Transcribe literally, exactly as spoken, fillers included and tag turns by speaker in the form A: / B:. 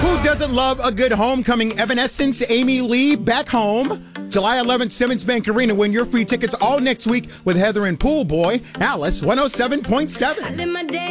A: Who doesn't love a good homecoming? Evanescence, Amy Lee, Back Home. July eleventh, Simmons Bank Arena. Win your free tickets all next week with Heather and Pool Boy. Alice, one oh seven point seven.